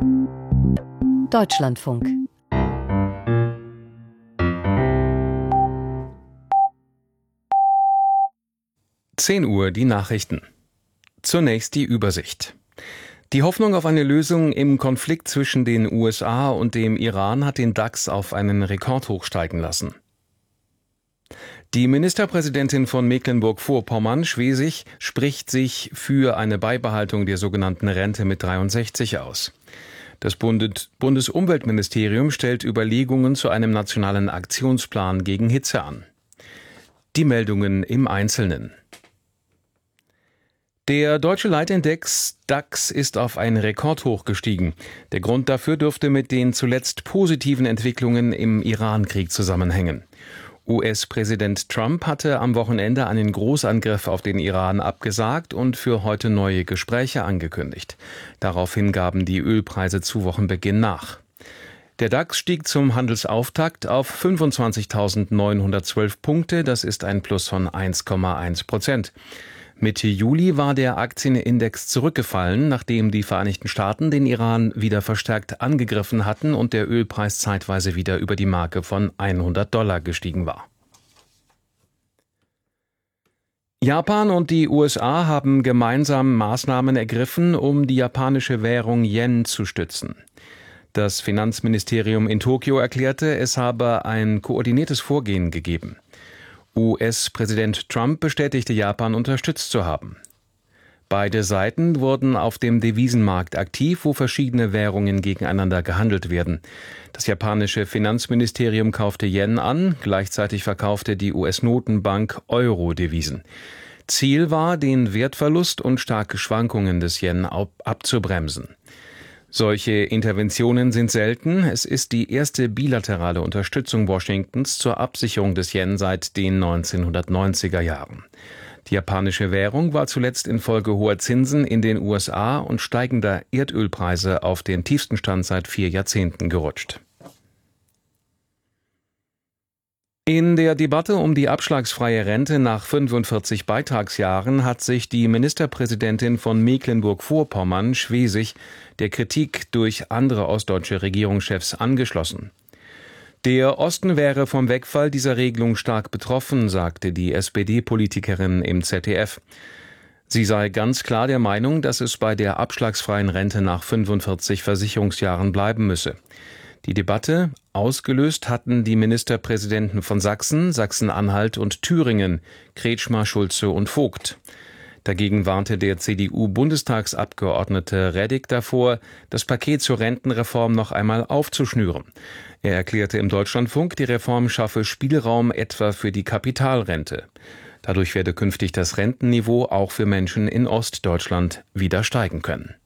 Deutschlandfunk. Uhr die Nachrichten. Zunächst die Übersicht. Die Hoffnung auf eine Lösung im Konflikt zwischen den USA und dem Iran hat den DAX auf einen Rekordhoch steigen lassen. Die Ministerpräsidentin von Mecklenburg-Vorpommern, Schwesig, spricht sich für eine Beibehaltung der sogenannten Rente mit 63 aus. Das Bundesumweltministerium stellt Überlegungen zu einem nationalen Aktionsplan gegen Hitze an. Die Meldungen im Einzelnen. Der deutsche Leitindex DAX ist auf ein Rekordhoch gestiegen. Der Grund dafür dürfte mit den zuletzt positiven Entwicklungen im Iran-Krieg zusammenhängen. US-Präsident Trump hatte am Wochenende einen Großangriff auf den Iran abgesagt und für heute neue Gespräche angekündigt. Daraufhin gaben die Ölpreise zu Wochenbeginn nach. Der DAX stieg zum Handelsauftakt auf 25.912 Punkte, das ist ein Plus von 1,1%. Mitte Juli war der Aktienindex zurückgefallen, nachdem die Vereinigten Staaten den Iran wieder verstärkt angegriffen hatten und der Ölpreis zeitweise wieder über die Marke von $100 gestiegen war. Japan und die USA haben gemeinsam Maßnahmen ergriffen, um die japanische Währung Yen zu stützen. Das Finanzministerium in Tokio erklärte, es habe ein koordiniertes Vorgehen gegeben. US-Präsident Trump bestätigte, Japan unterstützt zu haben. Beide Seiten wurden auf dem Devisenmarkt aktiv, wo verschiedene Währungen gegeneinander gehandelt werden. Das japanische Finanzministerium kaufte Yen an, gleichzeitig verkaufte die US-Notenbank Euro-Devisen. Ziel war, den Wertverlust und starke Schwankungen des Yen abzubremsen. Solche Interventionen sind selten. Es ist die erste bilaterale Unterstützung Washingtons zur Absicherung des Yen seit den 1990er Jahren. Die japanische Währung war zuletzt infolge hoher Zinsen in den USA und steigender Erdölpreise auf den tiefsten Stand seit 4 Jahrzehnten gerutscht. In der Debatte um die abschlagsfreie Rente nach 45 Beitragsjahren hat sich die Ministerpräsidentin von Mecklenburg-Vorpommern, Schwesig, der Kritik durch andere ostdeutsche Regierungschefs angeschlossen. Der Osten wäre vom Wegfall dieser Regelung stark betroffen, sagte die SPD-Politikerin im ZDF. Sie sei ganz klar der Meinung, dass es bei der abschlagsfreien Rente nach 45 Versicherungsjahren bleiben müsse. Die Debatte ausgelöst hatten die Ministerpräsidenten von Sachsen, Sachsen-Anhalt und Thüringen, Kretschmer, Schulze und Vogt. Dagegen warnte der CDU-Bundestagsabgeordnete Reddig davor, das Paket zur Rentenreform noch einmal aufzuschnüren. Er erklärte im Deutschlandfunk, die Reform schaffe Spielraum etwa für die Kapitalrente. Dadurch werde künftig das Rentenniveau auch für Menschen in Ostdeutschland wieder steigen können.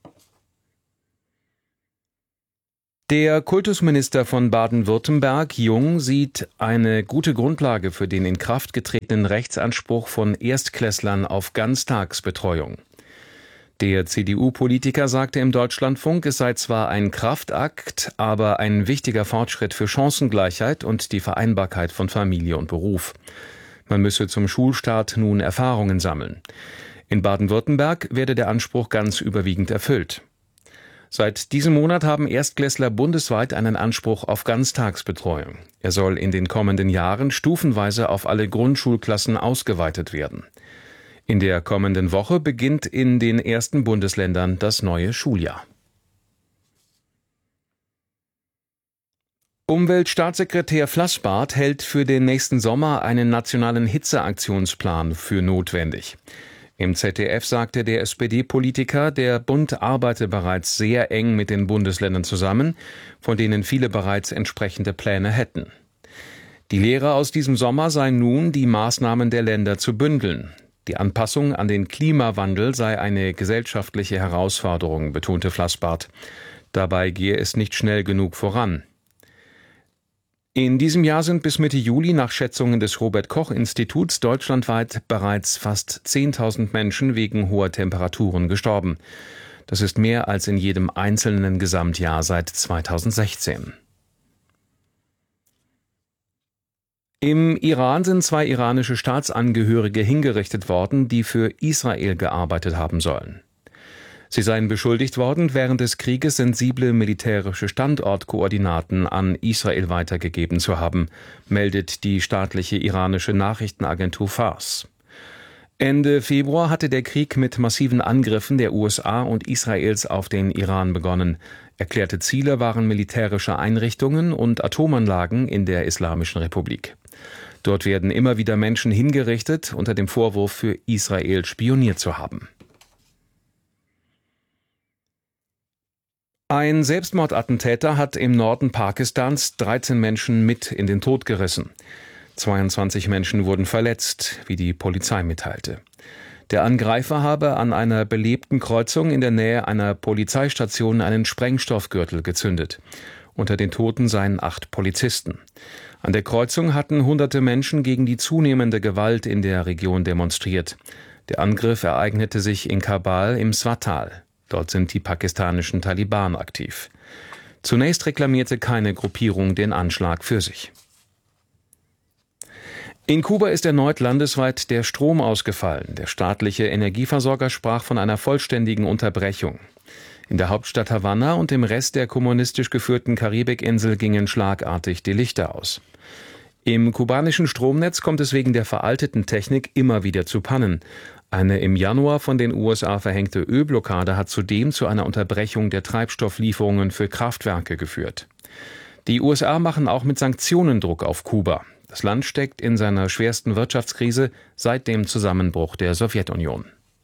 Der Kultusminister von Baden-Württemberg, Jung, sieht eine gute Grundlage für den in Kraft getretenen Rechtsanspruch von Erstklässlern auf Ganztagsbetreuung. Der CDU-Politiker sagte im Deutschlandfunk, es sei zwar ein Kraftakt, aber ein wichtiger Fortschritt für Chancengleichheit und die Vereinbarkeit von Familie und Beruf. Man müsse zum Schulstart nun Erfahrungen sammeln. In Baden-Württemberg werde der Anspruch ganz überwiegend erfüllt. Seit diesem Monat haben Erstklässler bundesweit einen Anspruch auf Ganztagsbetreuung. Er soll in den kommenden Jahren stufenweise auf alle Grundschulklassen ausgeweitet werden. In der kommenden Woche beginnt in den ersten Bundesländern das neue Schuljahr. Umweltstaatssekretär Flassbart hält für den nächsten Sommer einen nationalen Hitzeaktionsplan für notwendig. Im ZDF sagte der SPD-Politiker, der Bund arbeite bereits sehr eng mit den Bundesländern zusammen, von denen viele bereits entsprechende Pläne hätten. Die Lehre aus diesem Sommer sei nun, die Maßnahmen der Länder zu bündeln. Die Anpassung an den Klimawandel sei eine gesellschaftliche Herausforderung, betonte Flassbart. Dabei gehe es nicht schnell genug voran. In diesem Jahr sind bis Mitte Juli nach Schätzungen des Robert-Koch-Instituts deutschlandweit bereits fast 10.000 Menschen wegen hoher Temperaturen gestorben. Das ist mehr als in jedem einzelnen Gesamtjahr seit 2016. Im Iran sind 2 iranische Staatsangehörige hingerichtet worden, die für Israel gearbeitet haben sollen. Sie seien beschuldigt worden, während des Krieges sensible militärische Standortkoordinaten an Israel weitergegeben zu haben, meldet die staatliche iranische Nachrichtenagentur Fars. Ende Februar hatte der Krieg mit massiven Angriffen der USA und Israels auf den Iran begonnen. Erklärte Ziele waren militärische Einrichtungen und Atomanlagen in der Islamischen Republik. Dort werden immer wieder Menschen hingerichtet, unter dem Vorwurf, für Israel spioniert zu haben. Ein Selbstmordattentäter hat im Norden Pakistans 13 Menschen mit in den Tod gerissen. 22 Menschen wurden verletzt, wie die Polizei mitteilte. Der Angreifer habe an einer belebten Kreuzung in der Nähe einer Polizeistation einen Sprengstoffgürtel gezündet. Unter den Toten seien 8 Polizisten. An der Kreuzung hatten hunderte Menschen gegen die zunehmende Gewalt in der Region demonstriert. Der Angriff ereignete sich in Kabul im Swat-Tal. Dort sind die pakistanischen Taliban aktiv. Zunächst reklamierte keine Gruppierung den Anschlag für sich. In Kuba ist erneut landesweit der Strom ausgefallen. Der staatliche Energieversorger sprach von einer vollständigen Unterbrechung. In der Hauptstadt Havanna und im Rest der kommunistisch geführten Karibikinsel gingen schlagartig die Lichter aus. Im kubanischen Stromnetz kommt es wegen der veralteten Technik immer wieder zu Pannen. Eine im Januar von den USA verhängte Ölblockade hat zudem zu einer Unterbrechung der Treibstofflieferungen für Kraftwerke geführt. Die USA machen auch mit Sanktionen Druck auf Kuba. Das Land steckt in seiner schwersten Wirtschaftskrise seit dem Zusammenbruch der Sowjetunion.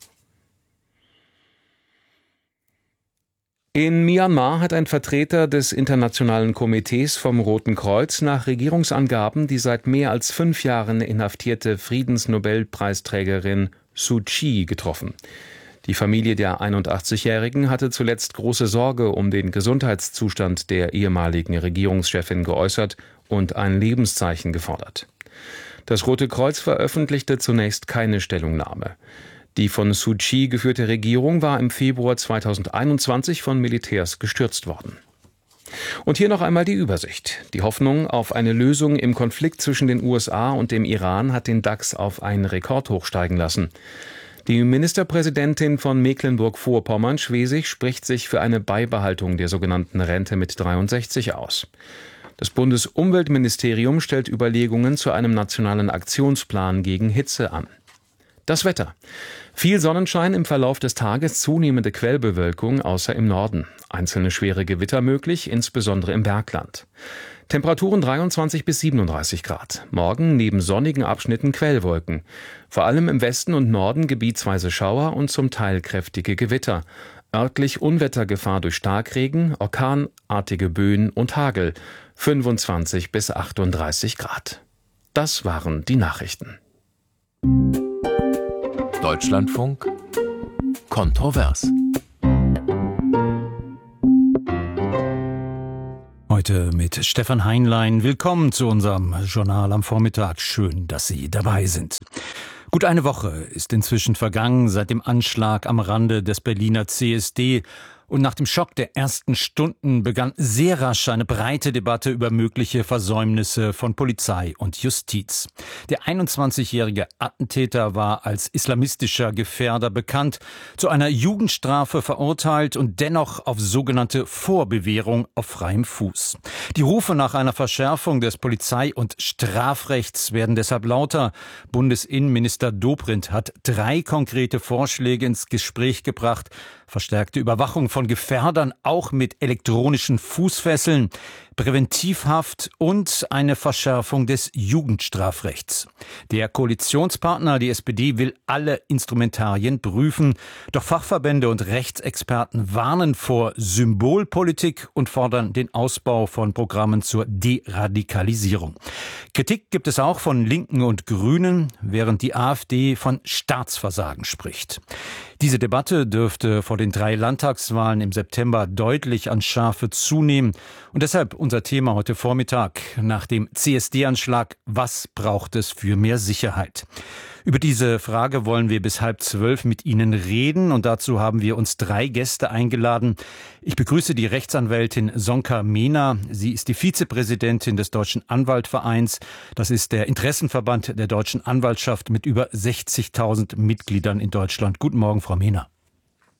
In Myanmar hat ein Vertreter des Internationalen Komitees vom Roten Kreuz nach Regierungsangaben die seit mehr als 5 Jahren inhaftierte Friedensnobelpreisträgerin Suu Kyi getroffen. Die Familie der 81-Jährigen hatte zuletzt große Sorge um den Gesundheitszustand der ehemaligen Regierungschefin geäußert und ein Lebenszeichen gefordert. Das Rote Kreuz veröffentlichte zunächst keine Stellungnahme. Die von Suu Kyi geführte Regierung war im Februar 2021 von Militärs gestürzt worden. Und hier noch einmal die Übersicht. Die Hoffnung auf eine Lösung im Konflikt zwischen den USA und dem Iran hat den DAX auf einen Rekordhoch steigen lassen. Die Ministerpräsidentin von Mecklenburg-Vorpommern-Schwesig spricht sich für eine Beibehaltung der sogenannten Rente mit 63 aus. Das Bundesumweltministerium stellt Überlegungen zu einem nationalen Aktionsplan gegen Hitze an. Das Wetter. Viel Sonnenschein im Verlauf des Tages, zunehmende Quellbewölkung, außer im Norden. Einzelne schwere Gewitter möglich, insbesondere im Bergland. Temperaturen 23 bis 37 Grad. Morgen neben sonnigen Abschnitten Quellwolken. Vor allem im Westen und Norden gebietsweise Schauer und zum Teil kräftige Gewitter. Örtlich Unwettergefahr durch Starkregen, orkanartige Böen und Hagel. 25 bis 38 Grad. Das waren die Nachrichten. Deutschlandfunk kontrovers. Heute mit Stefan Heinlein. Willkommen zu unserem Journal am Vormittag. Schön, dass Sie dabei sind. Gut eine Woche ist inzwischen vergangen seit dem Anschlag am Rande des Berliner CSD. Und nach dem Schock der ersten Stunden begann sehr rasch eine breite Debatte über mögliche Versäumnisse von Polizei und Justiz. Der 21-jährige Attentäter war als islamistischer Gefährder bekannt, zu einer Jugendstrafe verurteilt und dennoch auf sogenannte Vorbewährung auf freiem Fuß. Die Rufe nach einer Verschärfung des Polizei- und Strafrechts werden deshalb lauter. Bundesinnenminister Dobrindt hat 3 konkrete Vorschläge ins Gespräch gebracht. Verstärkte Überwachung von Gefährdern, auch mit elektronischen Fußfesseln, Präventivhaft und eine Verschärfung des Jugendstrafrechts. Der Koalitionspartner, die SPD, will alle Instrumentarien prüfen. Doch Fachverbände und Rechtsexperten warnen vor Symbolpolitik und fordern den Ausbau von Programmen zur Deradikalisierung. Kritik gibt es auch von Linken und Grünen, während die AfD von Staatsversagen spricht. Diese Debatte dürfte vor den 3 Landtagswahlen im September deutlich an Schärfe zunehmen. Und deshalb unser Thema heute Vormittag nach dem CSD-Anschlag: Was braucht es für mehr Sicherheit? Über diese Frage wollen wir bis 11:30 mit Ihnen reden, und dazu haben wir uns 3 Gäste eingeladen. Ich begrüße die Rechtsanwältin Sonka Mehner. Sie ist die Vizepräsidentin des Deutschen Anwaltvereins. Das ist der Interessenverband der deutschen Anwaltschaft mit über 60.000 Mitgliedern in Deutschland. Guten Morgen, Frau Mehner.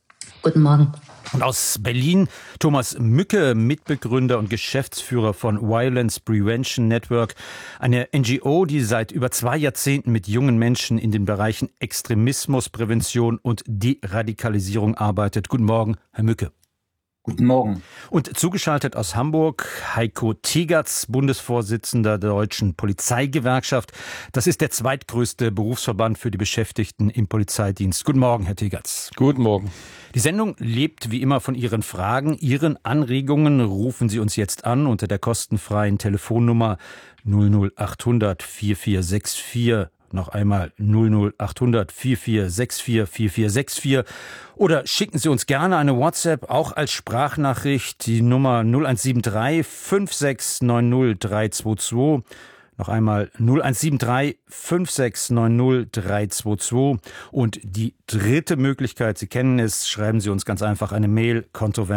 Guten Morgen. Und aus Berlin Thomas Mücke, Mitbegründer und Geschäftsführer von Violence Prevention Network, eine NGO, die seit über 2 Jahrzehnten mit jungen Menschen in den Bereichen Extremismusprävention und Deradikalisierung arbeitet. Guten Morgen, Herr Mücke. Guten Morgen. Und zugeschaltet aus Hamburg Heiko Tegerz, Bundesvorsitzender der Deutschen Polizeigewerkschaft. Das ist der zweitgrößte Berufsverband für die Beschäftigten im Polizeidienst. Guten Morgen, Herr Tegerz. Guten Morgen. Die Sendung lebt wie immer von Ihren Fragen, Ihren Anregungen. Rufen Sie uns jetzt an unter der kostenfreien Telefonnummer 00800 4464. Noch einmal 00800 4464 4464. Oder schicken Sie uns gerne eine WhatsApp, auch als Sprachnachricht, die Nummer 0173 5690 322. Noch einmal 0173 5690 322. Und die dritte Möglichkeit, Sie kennen es, schreiben Sie uns ganz einfach eine Mail,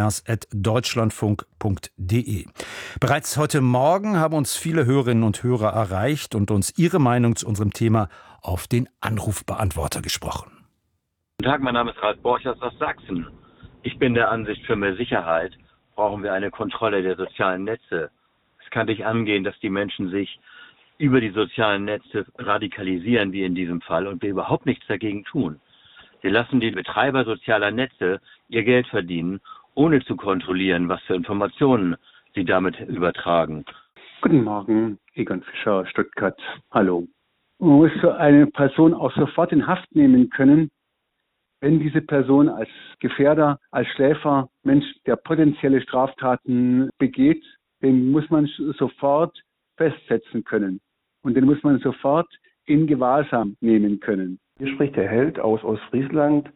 kontrovers@deutschlandfunk.de. Bereits heute Morgen haben uns viele Hörerinnen und Hörer erreicht und uns ihre Meinung zu unserem Thema auf den Anrufbeantworter gesprochen. Guten Tag, mein Name ist Ralf Borchers aus Sachsen. Ich bin der Ansicht, für mehr Sicherheit brauchen wir eine Kontrolle der sozialen Netze. Es kann nicht angehen, dass die Menschen sich über die sozialen Netze radikalisieren, wie in diesem Fall, und wir überhaupt nichts dagegen tun. Sie lassen die Betreiber sozialer Netze ihr Geld verdienen, ohne zu kontrollieren, was für Informationen sie damit übertragen. Guten Morgen, Egon Fischer, Stuttgart. Hallo. Man muss so eine Person auch sofort in Haft nehmen können, wenn diese Person als Gefährder, als Schläfer, Mensch, der potenzielle Straftaten begeht, den muss man sofort festsetzen können. Und den muss man sofort in Gewahrsam nehmen können. Hier spricht der Held aus Ostfriesland.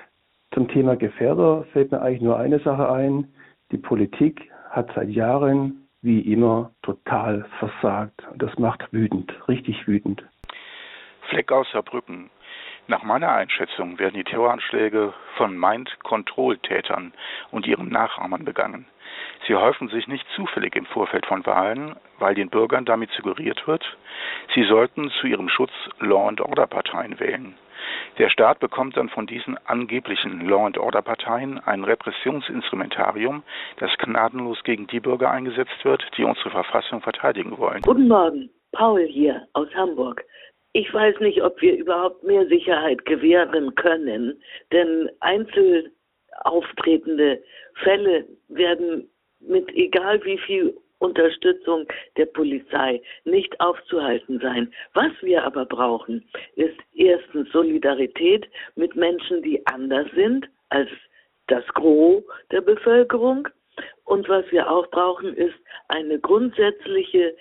Zum Thema Gefährder fällt mir eigentlich nur eine Sache ein. Die Politik hat seit Jahren, wie immer, total versagt. Und das macht wütend, richtig wütend. Fleck aus Saarbrücken. Nach meiner Einschätzung werden die Terroranschläge von Mind-Control-Tätern und ihren Nachahmern begangen. Sie häufen sich nicht zufällig im Vorfeld von Wahlen, weil den Bürgern damit suggeriert wird, sie sollten zu ihrem Schutz Law-and-Order-Parteien wählen. Der Staat bekommt dann von diesen angeblichen Law-and-Order-Parteien ein Repressionsinstrumentarium, das gnadenlos gegen die Bürger eingesetzt wird, die unsere Verfassung verteidigen wollen. Guten Morgen, Paul hier aus Hamburg. Ich weiß nicht, ob wir überhaupt mehr Sicherheit gewähren können, denn einzeln auftretende Fälle werden mit egal wie viel Unterstützung der Polizei nicht aufzuhalten sein. Was wir aber brauchen, ist erstens Solidarität mit Menschen, die anders sind als das Gros der Bevölkerung. Und was wir auch brauchen, ist eine grundsätzliche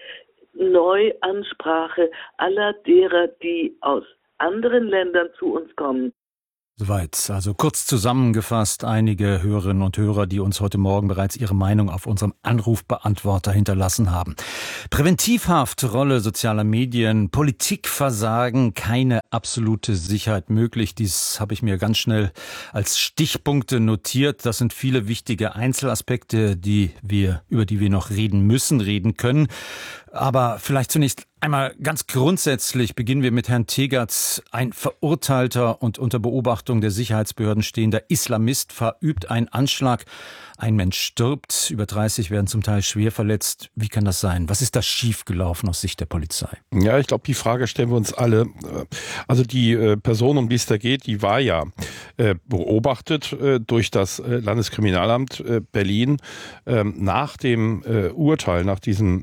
Neuansprache aller derer, die aus anderen Ländern zu uns kommen. Soweit, also kurz zusammengefasst, einige Hörerinnen und Hörer, die uns heute Morgen bereits ihre Meinung auf unserem Anrufbeantworter hinterlassen haben. Präventivhaft, Rolle sozialer Medien, Politikversagen, keine absolute Sicherheit möglich. Dies habe ich mir ganz schnell als Stichpunkte notiert. Das sind viele wichtige Einzelaspekte, über die wir noch reden müssen, reden können. Aber vielleicht zunächst einmal ganz grundsätzlich beginnen wir mit Herrn Tegerz. Ein verurteilter und unter Beobachtung der Sicherheitsbehörden stehender Islamist verübt einen Anschlag. Ein Mensch stirbt, über 30 werden zum Teil schwer verletzt. Wie kann das sein? Was ist da schiefgelaufen aus Sicht der Polizei? Ja, ich glaube, die Frage stellen wir uns alle. Also die Person, um die es da geht, die war ja beobachtet durch das Landeskriminalamt Berlin nach dem Urteil, nach diesem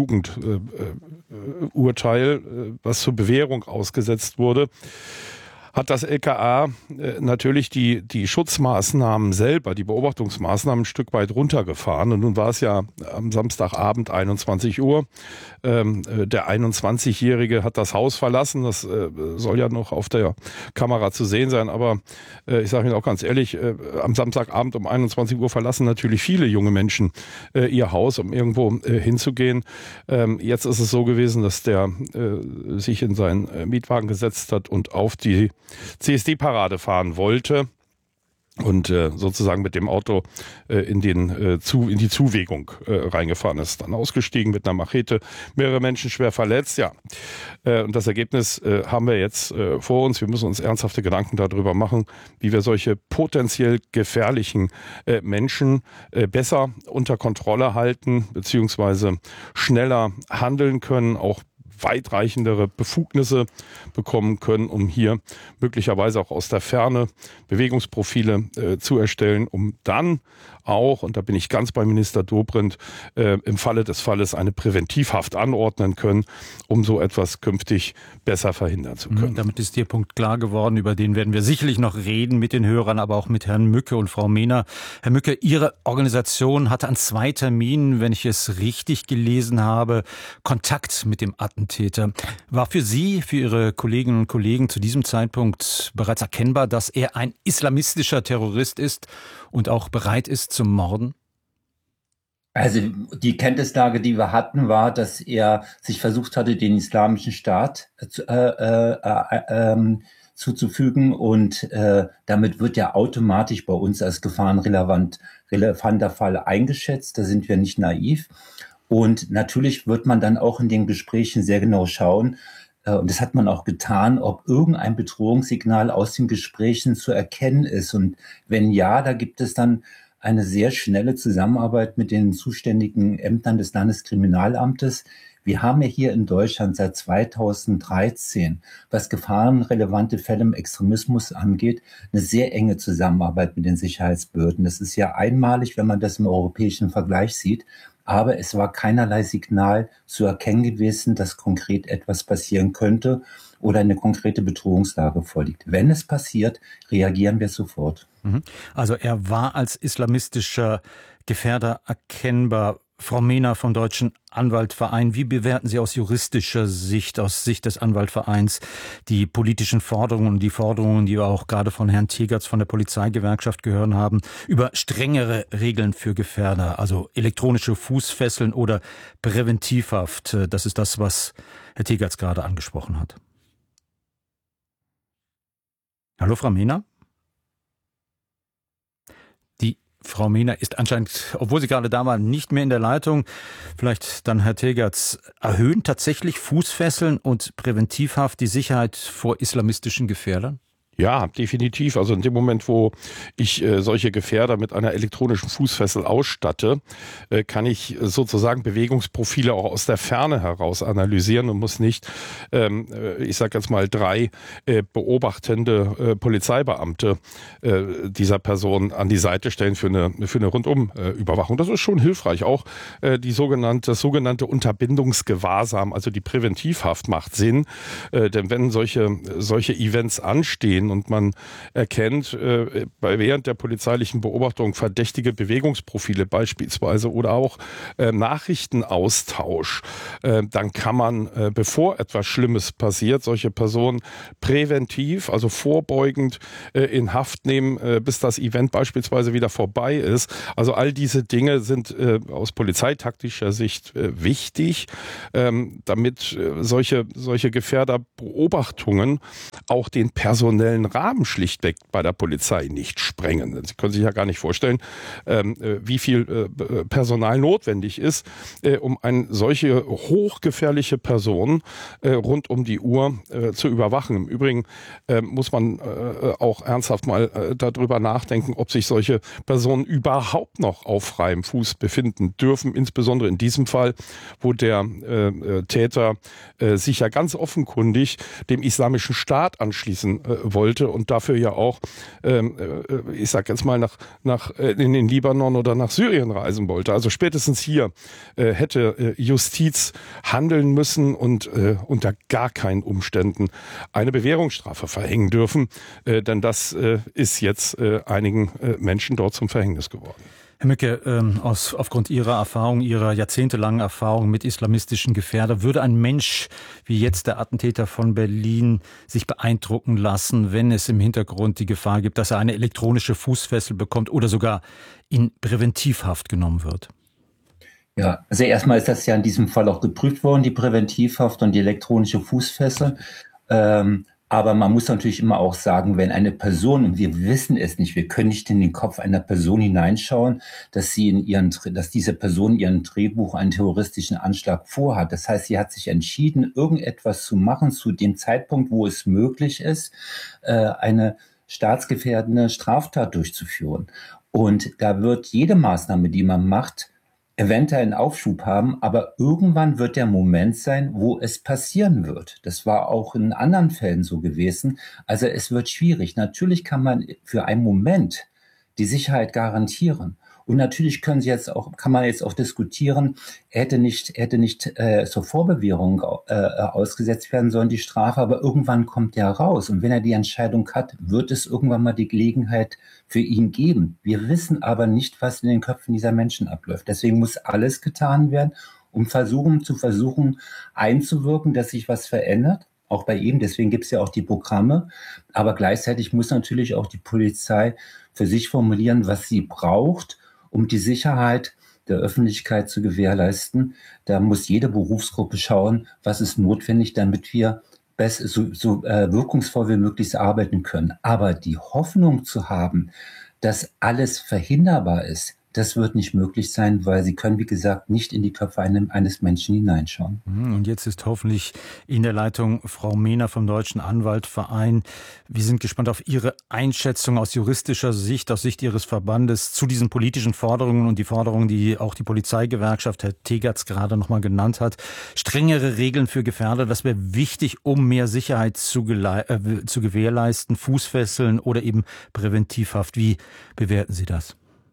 Jugendurteil, was zur Bewährung ausgesetzt wurde. Hat das LKA natürlich die Schutzmaßnahmen selber, die Beobachtungsmaßnahmen ein Stück weit runtergefahren. Und nun war es ja am Samstagabend 21 Uhr. Der 21-Jährige hat das Haus verlassen. Das soll ja noch auf der Kamera zu sehen sein. Aber ich sage Ihnen auch ganz ehrlich, am Samstagabend um 21 Uhr verlassen natürlich viele junge Menschen ihr Haus, um irgendwo hinzugehen. Jetzt ist es so gewesen, dass der sich in seinen Mietwagen gesetzt hat und auf die CSD-Parade fahren wollte. und sozusagen mit dem Auto in die Zuwegung reingefahren ist. Dann ausgestiegen mit einer Machete, mehrere Menschen schwer verletzt, ja. Und das Ergebnis haben wir jetzt vor uns. Wir müssen uns ernsthafte Gedanken darüber machen, wie wir solche potenziell gefährlichen Menschen besser unter Kontrolle halten, beziehungsweise schneller handeln können, auch weitreichendere Befugnisse bekommen können, um hier möglicherweise auch aus der Ferne Bewegungsprofile zu erstellen, um dann auch, und da bin ich ganz bei Minister Dobrindt, im Falle des Falles eine Präventivhaft anordnen können, um so etwas künftig besser verhindern zu können. Damit ist Ihr Punkt klar geworden, über den werden wir sicherlich noch reden mit den Hörern, aber auch mit Herrn Mücke und Frau Mehner. Herr Mücke, Ihre Organisation hatte an 2 Terminen, wenn ich es richtig gelesen habe, Kontakt mit dem Attentäter. War für Sie, für Ihre Kolleginnen und Kollegen zu diesem Zeitpunkt bereits erkennbar, dass er ein islamistischer Terrorist ist und auch bereit ist zum Morden? Also die Kenntnislage, die wir hatten, war, dass er sich versucht hatte, den Islamischen Staat zuzufügen und damit wird er automatisch bei uns als gefahrenrelevanter Fall eingeschätzt. Da sind wir nicht naiv. Und natürlich wird man dann auch in den Gesprächen sehr genau schauen, und das hat man auch getan, ob irgendein Bedrohungssignal aus den Gesprächen zu erkennen ist. Und wenn ja, da gibt es dann eine sehr schnelle Zusammenarbeit mit den zuständigen Ämtern des Landeskriminalamtes. Wir haben ja hier in Deutschland seit 2013, was gefahrenrelevante Fälle im Extremismus angeht, eine sehr enge Zusammenarbeit mit den Sicherheitsbehörden. Das ist ja einmalig, wenn man das im europäischen Vergleich sieht. Aber es war keinerlei Signal zu erkennen gewesen, dass konkret etwas passieren könnte oder eine konkrete Bedrohungslage vorliegt. Wenn es passiert, reagieren wir sofort. Also er war als islamistischer Gefährder erkennbar. Frau Mehner vom Deutschen Anwaltverein, wie bewerten Sie aus juristischer Sicht, aus Sicht des Anwaltvereins, die politischen Forderungen und die Forderungen, die wir auch gerade von Herrn Tegertz von der Polizeigewerkschaft gehört haben, über strengere Regeln für Gefährder, also elektronische Fußfesseln oder Präventivhaft? Das ist das, was Herr Tegertz gerade angesprochen hat. Hallo, Frau Mehner? Frau Mehner ist anscheinend, obwohl sie gerade da war, nicht mehr in der Leitung. Vielleicht dann Herr Tegertz, erhöhen tatsächlich Fußfesseln und Präventivhaft die Sicherheit vor islamistischen Gefährdern? Ja, definitiv. Also in dem Moment, wo ich solche Gefährder mit einer elektronischen Fußfessel ausstatte, kann ich sozusagen Bewegungsprofile auch aus der Ferne heraus analysieren und muss nicht, ich sage jetzt mal, 3 beobachtende Polizeibeamte dieser Person an die Seite stellen für eine Rundumüberwachung. Das ist schon hilfreich. Auch das sogenannte Unterbindungsgewahrsam, also die Präventivhaft macht Sinn, denn wenn solche Events anstehen, und man erkennt während der polizeilichen Beobachtung verdächtige Bewegungsprofile beispielsweise oder auch Nachrichtenaustausch, dann kann man, bevor etwas Schlimmes passiert, solche Personen präventiv, also vorbeugend in Haft nehmen, bis das Event beispielsweise wieder vorbei ist. Also all diese Dinge sind aus polizeitaktischer Sicht wichtig, damit solche Gefährderbeobachtungen auch den personellen Rahmen schlichtweg bei der Polizei nicht sprengen. Sie können sich ja gar nicht vorstellen, wie viel Personal notwendig ist, um eine solche hochgefährliche Person rund um die Uhr zu überwachen. Im Übrigen muss man auch ernsthaft mal darüber nachdenken, ob sich solche Personen überhaupt noch auf freiem Fuß befinden dürfen, insbesondere in diesem Fall, wo der Täter sich ja ganz offenkundig dem Islamischen Staat anschließen wollte und dafür ja auch, ich sag jetzt mal, in den Libanon oder nach Syrien reisen wollte. Also spätestens hier hätte Justiz handeln müssen und unter gar keinen Umständen eine Bewährungsstrafe verhängen dürfen, denn das ist jetzt einigen Menschen dort zum Verhängnis geworden. Herr Mücke, aufgrund Ihrer Erfahrung, Ihrer jahrzehntelangen Erfahrung mit islamistischen Gefährdern, würde ein Mensch wie jetzt der Attentäter von Berlin sich beeindrucken lassen, wenn es im Hintergrund die Gefahr gibt, dass er eine elektronische Fußfessel bekommt oder sogar in Präventivhaft genommen wird? Ja, also erstmal ist das ja in diesem Fall auch geprüft worden, die Präventivhaft und die elektronische Fußfessel. Aber man muss natürlich immer auch sagen, wenn eine Person, und wir wissen es nicht, wir können nicht in den Kopf einer Person hineinschauen, dass diese Person ihren Drehbuch einen terroristischen Anschlag vorhat. Das heißt, sie hat sich entschieden, irgendetwas zu machen zu dem Zeitpunkt, wo es möglich ist, eine staatsgefährdende Straftat durchzuführen. Und da wird jede Maßnahme, die man macht, eventuell einen Aufschub haben, aber irgendwann wird der Moment sein, wo es passieren wird. Das war auch in anderen Fällen so gewesen. Also es wird schwierig. Natürlich kann man für einen Moment die Sicherheit garantieren. Und natürlich kann man jetzt auch diskutieren, er hätte nicht zur Vorbewährung ausgesetzt werden sollen, die Strafe, aber irgendwann kommt er raus. Und wenn er die Entscheidung hat, wird es irgendwann mal die Gelegenheit für ihn geben. Wir wissen aber nicht, was in den Köpfen dieser Menschen abläuft. Deswegen muss alles getan werden, um zu versuchen einzuwirken, dass sich was verändert. Auch bei ihm, deswegen gibt es ja auch die Programme. Aber gleichzeitig muss natürlich auch die Polizei für sich formulieren, was sie braucht, um die Sicherheit der Öffentlichkeit zu gewährleisten. Da muss jede Berufsgruppe schauen, was ist notwendig, damit wir so wirkungsvoll wie möglich arbeiten können. Aber die Hoffnung zu haben, dass alles verhinderbar ist, das wird nicht möglich sein, weil sie können, wie gesagt, nicht in die Köpfe eines Menschen hineinschauen. Und jetzt ist hoffentlich in der Leitung Frau Mehner vom Deutschen Anwaltverein. Wir sind gespannt auf Ihre Einschätzung aus juristischer Sicht, aus Sicht Ihres Verbandes zu diesen politischen Forderungen und die Forderungen, die auch die Polizeigewerkschaft, Herr Tegertz, gerade noch mal genannt hat. Strengere Regeln für Gefährder, das wäre wichtig, um mehr Sicherheit zu gewährleisten, Fußfesseln oder eben Präventivhaft. Wie bewerten Sie das?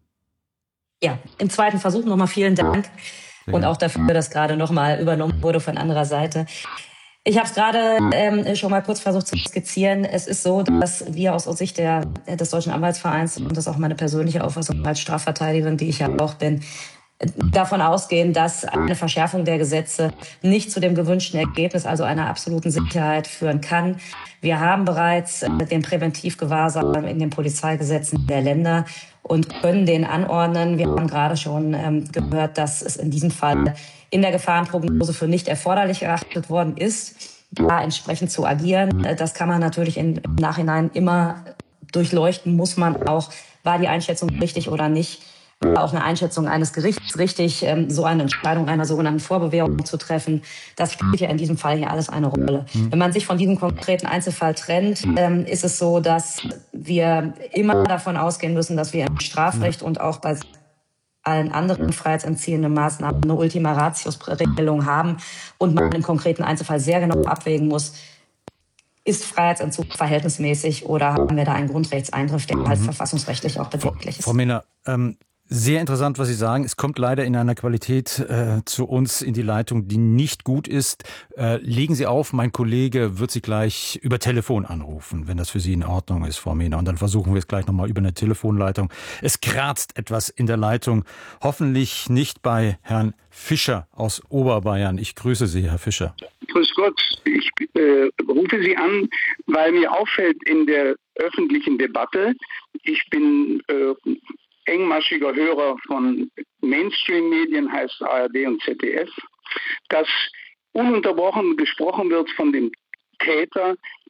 Ja, im zweiten Versuch nochmal vielen Dank und auch dafür, dass gerade nochmal übernommen wurde von anderer Seite. Ich habe es gerade schon mal kurz versucht zu skizzieren. Es ist so, dass wir aus Sicht des Deutschen Anwaltsvereins, und das ist auch meine persönliche Auffassung als Strafverteidigerin, die ich ja auch bin, davon ausgehen, dass eine Verschärfung der Gesetze nicht zu dem gewünschten Ergebnis, also einer absoluten Sicherheit, führen kann. Wir haben bereits den Präventivgewahrsam in den Polizeigesetzen der Länder und können den anordnen. Wir haben gerade schon gehört, dass es in diesem Fall in der Gefahrenprognose für nicht erforderlich erachtet worden ist, da entsprechend zu agieren. Das kann man natürlich im Nachhinein immer durchleuchten, muss man auch, war die Einschätzung richtig oder nicht. Auch eine Einschätzung eines Gerichts richtig, so eine Entscheidung einer sogenannten Vorbewährung zu treffen, das spielt ja in diesem Fall hier alles eine Rolle. Wenn man sich von diesem konkreten Einzelfall trennt, ist es so, dass wir immer davon ausgehen müssen, dass wir im Strafrecht und auch bei allen anderen freiheitsentziehenden Maßnahmen eine Ultima Ratio-Regelung haben und man im konkreten Einzelfall sehr genau abwägen muss, ist Freiheitsentzug verhältnismäßig oder haben wir da einen Grundrechtseingriff, der halt verfassungsrechtlich auch bedenklich ist. Frau Mehner, sehr interessant, was Sie sagen. Es kommt leider in einer Qualität zu uns in die Leitung, die nicht gut ist. Legen Sie auf, mein Kollege wird Sie gleich über Telefon anrufen, wenn das für Sie in Ordnung ist, Frau Mehner. Und dann versuchen wir es gleich nochmal über eine Telefonleitung. Es kratzt etwas in der Leitung. Hoffentlich nicht bei Herrn Fischer aus Oberbayern. Ich grüße Sie, Herr Fischer. Grüß Gott. Ich rufe Sie an, weil mir auffällt in der öffentlichen Debatte, ich bin engmaschiger Hörer von Mainstream-Medien, heißt ARD und ZDF, dass ununterbrochen gesprochen wird von dem Täter,